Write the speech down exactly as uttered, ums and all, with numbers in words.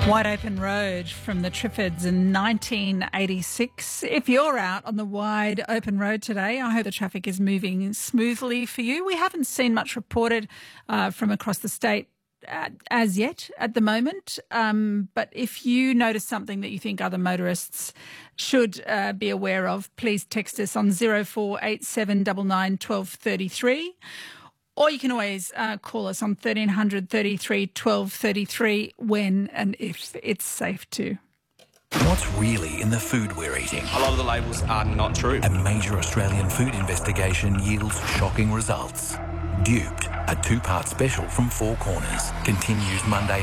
Wide Open Road from the Triffids in nineteen eighty-six. If you're out on the wide open road today, I hope the traffic is moving smoothly for you. We haven't seen much reported uh, from across the state uh, as yet at the moment. Um, but if you notice something that you think other motorists should uh, be aware of, please text us on zero four eight seven nine nine one two three three. Or you can always uh, call us on thirteen hundred thirty-three twelve thirty-three when and if it's safe to. What's really in the food we're eating? A lot of the labels are not true. A major Australian food investigation yields shocking results. Duped, a two-part special from Four Corners, continues Monday